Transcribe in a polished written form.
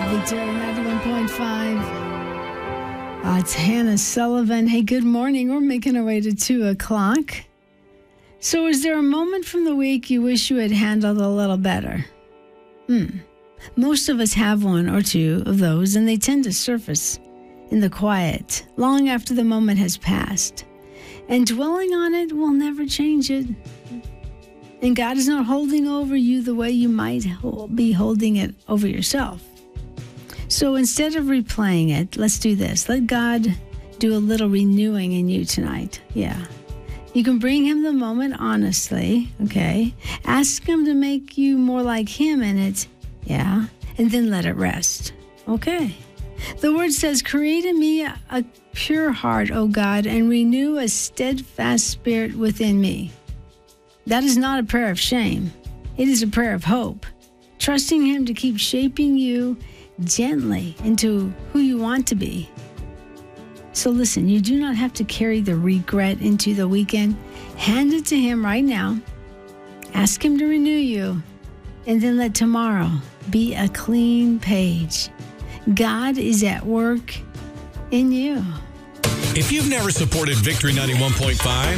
Victory 91.5. It's Hannah Sullivan. Hey, good morning. We're making our way to 2 o'clock. So is there a moment from the week you wish you had handled a little better? Most of us have one or two of those, and they tend to surface in the quiet long after the moment has passed. And dwelling on it will never change it. And God is not holding over you the way you might be holding it over yourself. So instead of replaying it, let's do this. Let God do a little renewing in you tonight. Yeah. You can bring him the moment honestly, okay? Ask him to make you more like him in it, yeah? And then let it rest, okay? The word says, create in me a pure heart, O God, and renew a steadfast spirit within me. That is not a prayer of shame. It is a prayer of hope, trusting him to keep shaping you gently into who you want to be. So listen, you do not have to carry the regret into the weekend. Hand it to him right now. Ask him to renew you, and then let tomorrow be a clean page. God is at work in you. If you've never supported Victory 91.5,